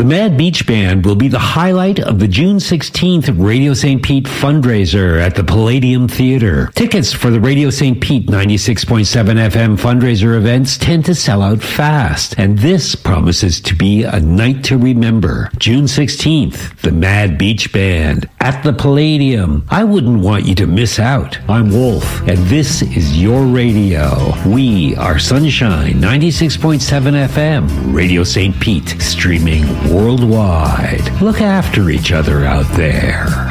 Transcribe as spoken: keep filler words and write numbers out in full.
Mad Beach Band will be the highlight of the June sixteenth Radio Saint Pete fundraiser at the Palladium Theater. Tickets for the Radio Saint Pete ninety-six point seven F M fundraiser events tend to sell out fast, and this promises to be a night to remember. June sixteenth, the Mad Beach Band at the Palladium. I wouldn't want you to miss out. I'm Wolf, and this is your radio. We are Sunshine ninety-six point seven F M, Radio Saint Pete, streaming worldwide. Look after each other out there.